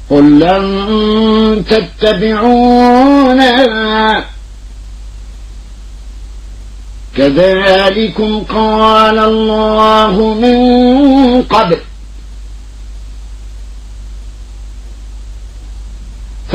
قل لن تتبعونا كذلكم قال الله من قبل